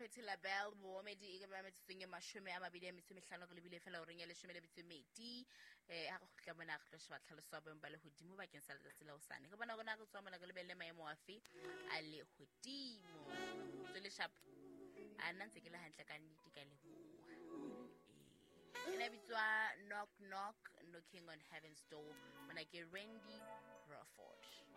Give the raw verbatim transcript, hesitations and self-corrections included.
Community Label boemedi e ka ba metseng e mashome a mabedi a metso e mehlano re lebile fela o reng ya leshome le metso e medi eh ha go tla bona go tlo sheba tlhaloso ba ba le hodimo ba keng sa letsatsi la hosane go bona gona go tswa mona go lebelle maemo afi a le hodimo so le sharp a nna ntse ke le hantle ka nnete ka leboa eh ena bitswa knock knock knocking on heaven's door mona ke Randy Crawford.